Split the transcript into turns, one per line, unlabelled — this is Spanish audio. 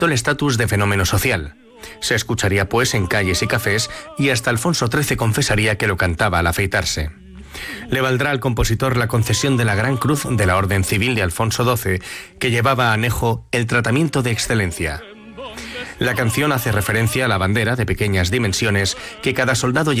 el estatus de fenómeno social. Se escucharía pues en calles y cafés y hasta Alfonso XIII confesaría que lo cantaba al afeitarse. Le valdrá al compositor la concesión de la Gran Cruz de la Orden Civil de Alfonso XII, que llevaba anejo el tratamiento de excelencia. La canción hace referencia a la bandera de pequeñas dimensiones que cada soldado